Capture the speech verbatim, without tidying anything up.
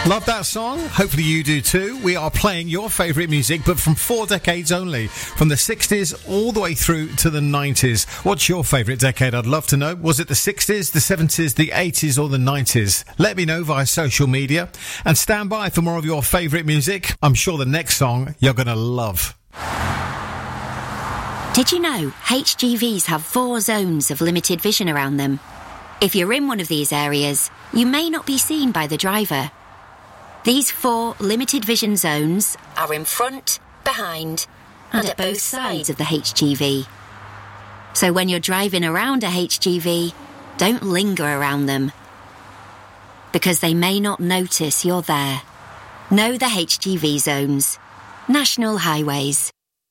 Love that song. Hopefully you do too. We are playing your favourite music, but from four decades only. From the sixties all the way through to the nineties. What's your favourite decade? I'd love to know. Was it the sixties, the seventies, the eighties or the nineties? Let me know via social media. And stand by for more of your favourite music. I'm sure the next song you're going to love. Did you know H G Vs have four zones of limited vision around them? If you're in one of these areas, you may not be seen by the driver. These four limited vision zones are in front, behind, and at both sides of the H G V. So when you're driving around a H G V, don't linger around them, because they may not notice you're there. Know the H G V zones. National Highways.